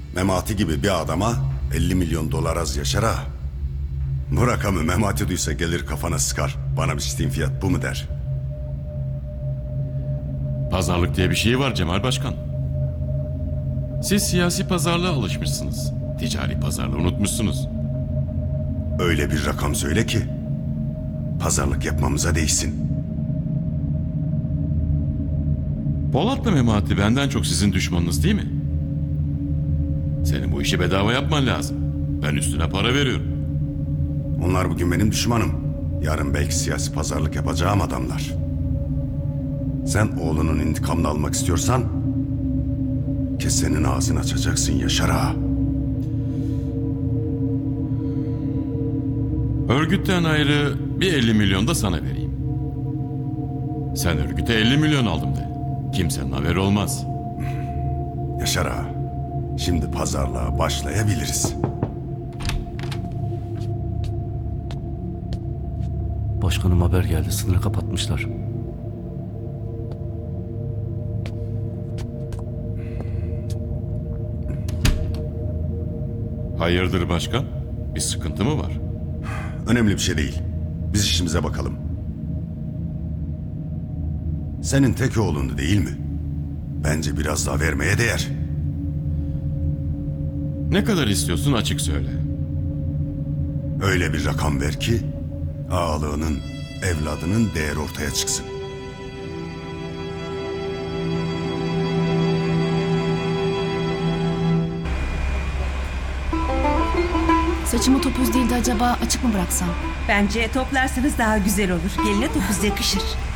Memati gibi bir adama 50 milyon dolar az Yaşar ağa. Bu rakamı Memati duysa gelir kafana sıkar. Bana biçtiğin fiyat bu mu der. Pazarlık diye bir şey var Cemal Başkan. Siz siyasi pazarlığa alışmışsınız. Ticari pazarlığı unutmuşsunuz. Öyle bir rakam söyle ki pazarlık yapmamıza değsin. Polat'la Memati benden çok sizin düşmanınız değil mi? Senin bu işi bedava yapman lazım. Ben üstüne para veriyorum. Onlar bugün benim düşmanım. Yarın belki siyasi pazarlık yapacağım adamlar. Sen oğlunun intikamını almak istiyorsan kesenin ağzını açacaksın Yaşar ağa. Örgütten ayrı bir 50 milyon da sana vereyim. Sen örgüte 50 milyon aldım de. Kimsenin haberi olmaz. Yaşar ağa, şimdi pazarlığa başlayabiliriz. Başkanım haber geldi. Sınırı kapatmışlar. Hayırdır başkan? Bir sıkıntı mı var? Önemli bir şey değil. Biz işimize bakalım. Senin tek oğlundu değil mi? Bence biraz daha vermeye değer. Ne kadar istiyorsun açık söyle. Öyle bir rakam ver ki ağalığının, evladının değeri ortaya çıksın. Saçımı topuz değil de acaba açık mı bıraksam? Bence toplarsanız daha güzel olur. Geline topuz yakışır.